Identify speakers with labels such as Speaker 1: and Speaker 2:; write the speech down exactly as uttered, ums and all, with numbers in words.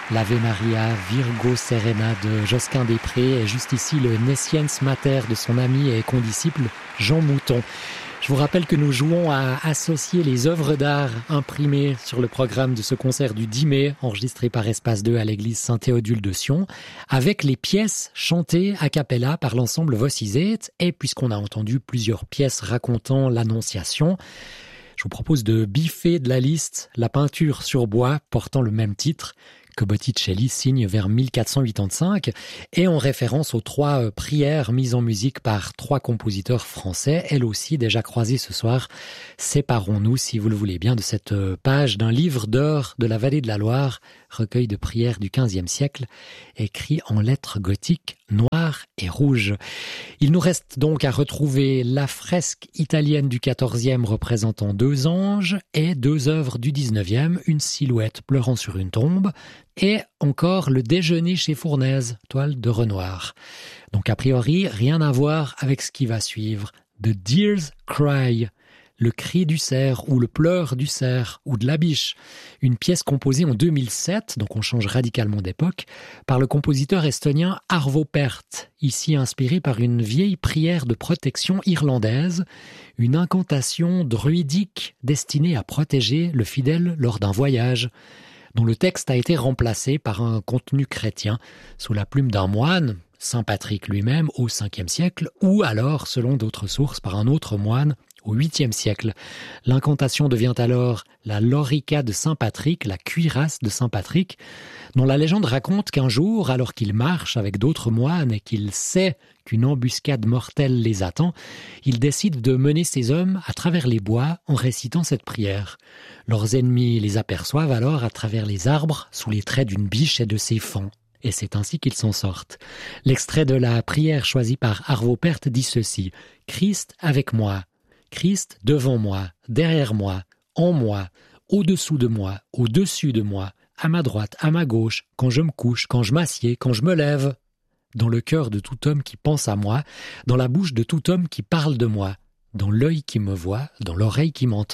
Speaker 1: l'Ave Maria Virgo Serena de Josquin des Prés et juste ici le Nesciens Mater de son ami et condisciple Jean Mouton. Je vous rappelle que nous jouons à associer les œuvres d'art imprimées sur le programme de ce concert du dix mai, enregistré par Espace deux à l'église Saint-Théodule de Sion, avec les pièces chantées a cappella par l'ensemble Vossizet. Et puisqu'on a entendu plusieurs pièces racontant l'Annonciation, je vous propose de biffer de la liste la peinture sur bois portant le même titre que Botticelli signe vers mille quatre cent quatre-vingt-cinq et en référence aux trois prières mises en musique par trois compositeurs français, elles aussi déjà croisées ce soir. Séparons-nous, si vous le voulez bien, de cette page d'un livre d'heures de la vallée de la Loire, recueil de prières du quinzième siècle, écrit en lettres gothiques noires et rouges. Il nous reste donc à retrouver la fresque italienne du quatorzième représentant deux anges et deux œuvres du dix-neuvième, une silhouette pleurant sur une tombe, et encore le déjeuner chez Fournaise, toile de Renoir. Donc a priori, rien à voir avec ce qui va suivre. The Deer's Cry, le cri du cerf ou le pleur du cerf ou de la biche, une pièce composée en deux mille sept, donc on change radicalement d'époque, par le compositeur estonien Arvo Pärt, ici inspiré par une vieille prière de protection irlandaise, une incantation druidique destinée à protéger le fidèle lors d'un voyage, dont le texte a été remplacé par un contenu chrétien sous la plume d'un moine, Saint Patrick lui-même, au cinquième siècle, ou alors, selon d'autres sources, par un autre moine au huitième siècle. L'incantation devient alors la Lorica de Saint Patrick, la cuirasse de Saint Patrick, dont la légende raconte qu'un jour, alors qu'il marche avec d'autres moines et qu'il sait qu'une embuscade mortelle les attend, il décide de mener ses hommes à travers les bois en récitant cette prière. Leurs ennemis les aperçoivent alors à travers les arbres, sous les traits d'une biche et de ses fans. Et c'est ainsi qu'ils s'en sortent. L'extrait de la prière choisi par Arvo Pärt dit ceci: « Christ avec moi, Christ devant moi, derrière moi, en moi, au-dessous de moi, au-dessus de moi, à ma droite, à ma gauche, quand je me couche, quand je m'assieds, quand je me lève, dans le cœur de tout homme qui pense à moi, dans la bouche de tout homme qui parle de moi, dans l'œil qui me voit, dans l'oreille qui m'entend. »